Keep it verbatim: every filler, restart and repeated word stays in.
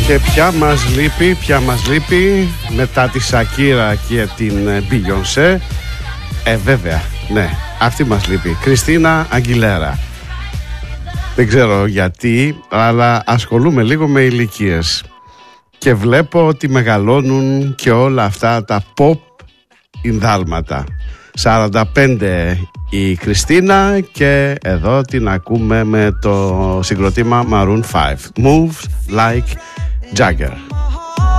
Και ποια μας λείπει, ποια μας λείπει μετά τη Σακύρα και την Μπίγιονσε? Ε, βέβαια, ναι, αυτή μας λείπει. Κριστίνα Αγγιλέρα. Δεν ξέρω γιατί, αλλά ασχολούμαι λίγο με ηλικίες και βλέπω ότι μεγαλώνουν και όλα αυτά τα pop ινδάλματα. σαράντα πέντε η Κριστίνα και εδώ την ακούμε με το συγκροτήμα Maroon five. Move like Jagger.